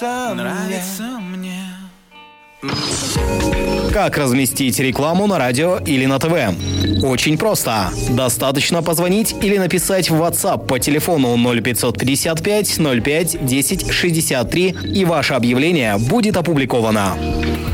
нравится мне. Как разместить рекламу на радио или на ТВ? Очень просто. Достаточно позвонить или написать в WhatsApp по телефону 0555 05 10 63, и ваше объявление будет опубликовано.